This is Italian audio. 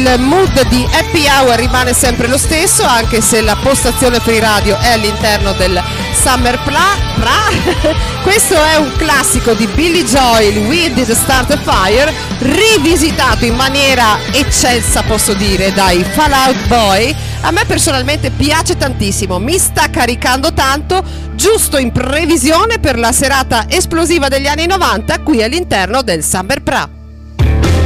il mood di happy hour rimane sempre lo stesso, anche se la postazione free radio è all'interno del Summer Questo è un classico di Billy Joel, We Did Start a Fire, rivisitato in maniera eccelsa, posso dire, dai Fall Out Boy. A me personalmente piace tantissimo, mi sta caricando tanto, giusto in previsione per la serata esplosiva degli anni 90 qui all'interno del Summer Pra.